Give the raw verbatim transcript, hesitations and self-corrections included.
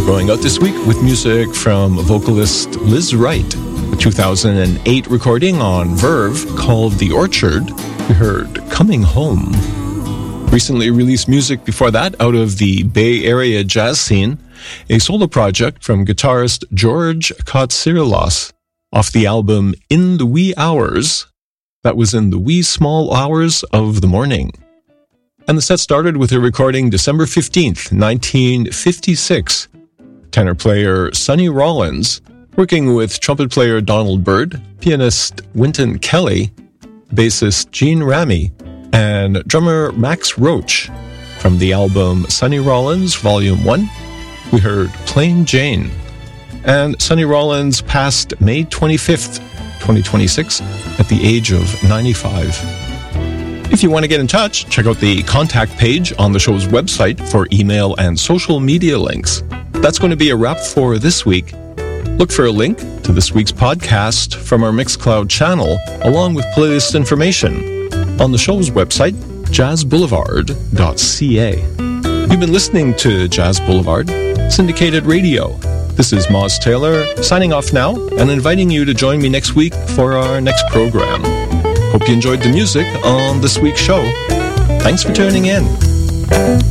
We're going out this week with music from vocalist Liz Wright. A two thousand eight recording on Verve called The Orchard. We heard Coming Home. Recently released music before that out of the Bay Area jazz scene, a solo project from guitarist George Katsirilos off the album In the Wee Hours. That was in the wee small hours of the morning. And the set started with a recording December fifteenth, nineteen fifty-six. Tenor player Sonny Rollins, working with trumpet player Donald Byrd, pianist Wynton Kelly, bassist Gene Ramey, and drummer Max Roach. From the album Sonny Rollins Volume one, we heard Plain Jane. And Sonny Rollins passed May twenty-fifth, twenty twenty-six, at the age of ninety-five. If you want to get in touch, check out the contact page on the show's website for email and social media links. That's going to be a wrap for this week. Look for a link to this week's podcast from our Mixcloud channel, along with playlist information on the show's website, jazz boulevard dot c a. You've been listening to Jazz Boulevard, syndicated radio. This is Moz Taylor, signing off now and inviting you to join me next week for our next program. Hope you enjoyed the music on this week's show. Thanks for tuning in.